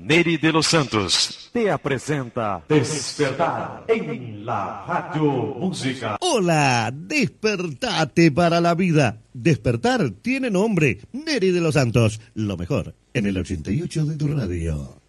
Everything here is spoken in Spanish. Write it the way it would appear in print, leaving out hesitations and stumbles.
Neri de los Santos te presenta Despertar en la Radio Música. Hola, despertate para la vida. Despertar tiene nombre, Neri de los Santos. Lo mejor en el 88 de tu radio.